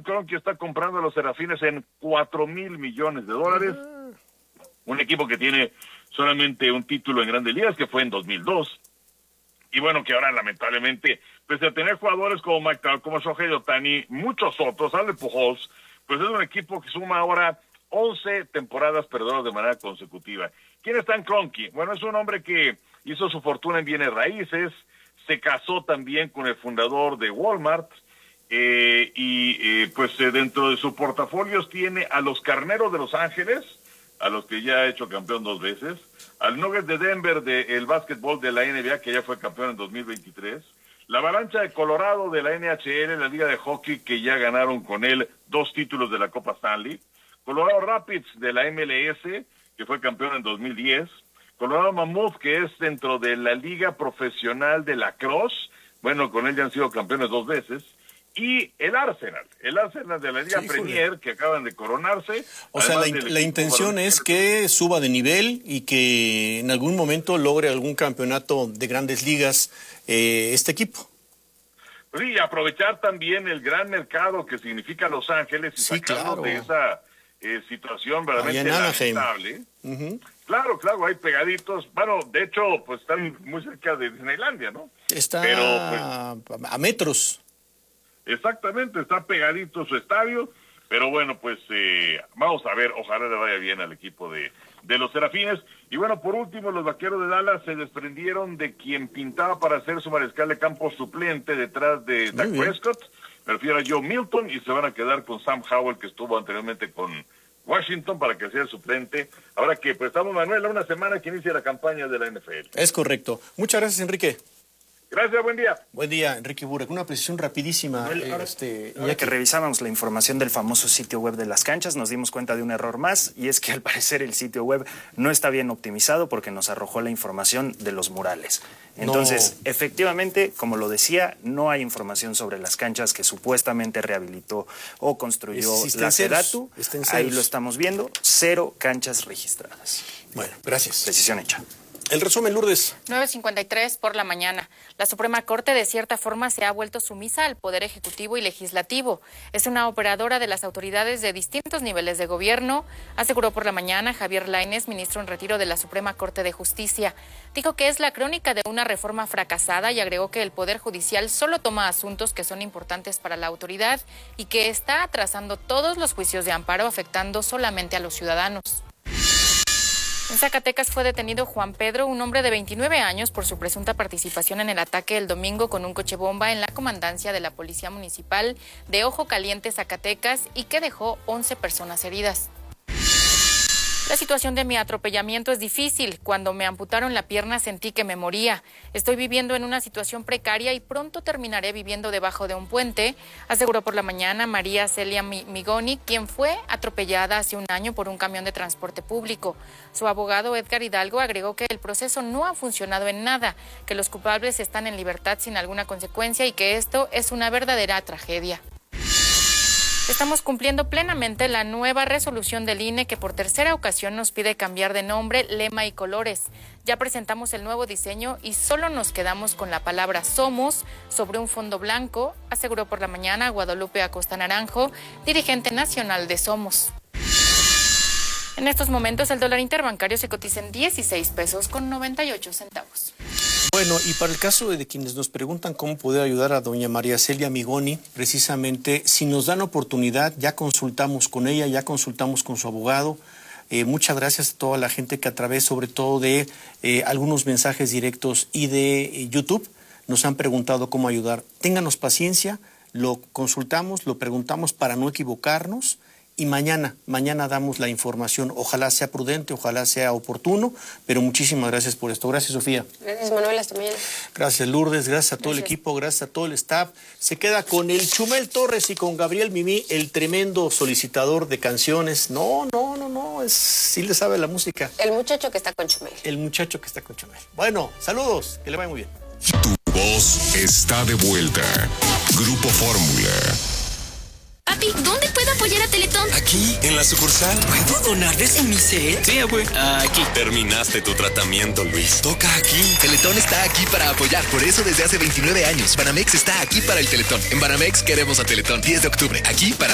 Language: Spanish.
Kroenke está comprando a los Serafines en $4,000 millones. Un equipo que tiene solamente un título en Grandes Ligas, que fue en 2002. Y bueno, que ahora lamentablemente, pese a tener jugadores como Mike Trout, como Shohei Ohtani, muchos otros, Ale Pujols, pues es un equipo que suma ahora 11 temporadas perdedoras de manera consecutiva. ¿Quién está en Kroenke? Bueno, es un hombre que hizo su fortuna en bienes raíces, se casó también con el fundador de Walmart, pues dentro de sus portafolios tiene a los Carneros de Los Ángeles, a los que ya ha hecho campeón 2 veces, al Nuggets de Denver del básquetbol de la NBA, que ya fue campeón en 2023, la Avalancha de Colorado de la NHL, la Liga de Hockey, que ya ganaron con él 2 títulos de la Copa Stanley, Colorado Rapids de la MLS, que fue campeón en 2010, Colorado Mammoth, que es dentro de la Liga Profesional de Lacrosse, bueno, con él ya han sido campeones 2 veces, y el Arsenal de la Liga Premier, que acaban de coronarse. O sea, la intención es que suba de nivel y que en algún momento logre algún campeonato de Grandes Ligas este equipo. Sí, aprovechar también el gran mercado que significa Los Ángeles y sacarnos de esa situación verdaderamente lamentable. Claro, hay pegaditos. Bueno, de hecho, pues están muy cerca de Disneylandia, ¿no? Está pues, a metros. Exactamente, está pegadito su estadio, pero bueno, pues vamos a ver, ojalá le vaya bien al equipo de los Serafines. Y bueno, por último, los Vaqueros de Dallas se desprendieron de quien pintaba para ser su mariscal de campo suplente detrás de Dak Prescott, me refiero a Joe Milton, y se van a quedar con Sam Howell, que estuvo anteriormente con Washington, para que sea el suplente. Ahora que pues estamos, Manuel, a una semana que inicia la campaña de la NFL. Es correcto. Muchas gracias, Enrique. Gracias, buen día. Buen día, Enrique Burek. Una precisión rapidísima. Ya que revisábamos la información del famoso sitio web de las canchas, nos dimos cuenta de un error más, y es que al parecer el sitio web no está bien optimizado porque nos arrojó la información de los murales. Entonces, efectivamente, como lo decía, no hay información sobre las canchas que supuestamente rehabilitó o construyó la SEDATU. Ahí lo estamos viendo, 0 canchas registradas. Bueno, gracias. Precisión hecha. El resumen, Lourdes. 9:53 por la mañana. La Suprema Corte de cierta forma se ha vuelto sumisa al Poder Ejecutivo y Legislativo. Es una operadora de las autoridades de distintos niveles de gobierno, aseguró por la mañana Javier Lainez, ministro en retiro de la Suprema Corte de Justicia. Dijo que es la crónica de una reforma fracasada y agregó que el Poder Judicial solo toma asuntos que son importantes para la autoridad y que está atrasando todos los juicios de amparo, afectando solamente a los ciudadanos. En Zacatecas fue detenido Juan Pedro, un hombre de 29 años, por su presunta participación en el ataque el domingo con un coche bomba en la comandancia de la Policía Municipal de Ojo Caliente, Zacatecas, y que dejó 11 personas heridas. La situación de mi atropellamiento es difícil. Cuando me amputaron la pierna sentí que me moría. Estoy viviendo en una situación precaria y pronto terminaré viviendo debajo de un puente, aseguró por la mañana María Celia Migoni, quien fue atropellada hace un año por un camión de transporte público. Su abogado Edgar Hidalgo agregó que el proceso no ha funcionado en nada, que los culpables están en libertad sin alguna consecuencia y que esto es una verdadera tragedia. Estamos cumpliendo plenamente la nueva resolución del INE que por tercera ocasión nos pide cambiar de nombre, lema y colores. Ya presentamos el nuevo diseño y solo nos quedamos con la palabra Somos sobre un fondo blanco, aseguró por la mañana Guadalupe Acosta Naranjo, dirigente nacional de Somos. En estos momentos el dólar interbancario se cotiza en 16 pesos con 98 centavos. Bueno, y para el caso de quienes nos preguntan cómo poder ayudar a doña María Celia Migoni, precisamente, si nos dan oportunidad, ya consultamos con ella, ya consultamos con su abogado. Muchas gracias a toda la gente que a través, sobre todo, de algunos mensajes directos y de YouTube, nos han preguntado cómo ayudar. Ténganos paciencia, lo consultamos, lo preguntamos para no equivocarnos. Y mañana damos la información. Ojalá sea prudente, ojalá sea oportuno, pero muchísimas gracias por esto. Gracias, Sofía. Gracias, Manuel. Hasta mañana. Gracias, Lourdes. Gracias a todo el equipo, gracias a todo el staff. Se queda con el Chumel Torres y con Gabriel Mimí, el tremendo solicitador de canciones. No, sí le sabe la música. El muchacho que está con Chumel. El muchacho que está con Chumel. Bueno, saludos, que le vaya muy bien. Tu voz está de vuelta. Grupo Fórmula. Papi, ¿dónde puedo apoyar a Teletón? Aquí, en la sucursal. ¿Puedo donarles en mi cel? Sí, güey. Aquí. Terminaste tu tratamiento, Luis. Toca aquí. Teletón está aquí para apoyar. Por eso desde hace 29 años, Banamex está aquí para el Teletón. En Banamex queremos a Teletón. 10 de octubre, aquí para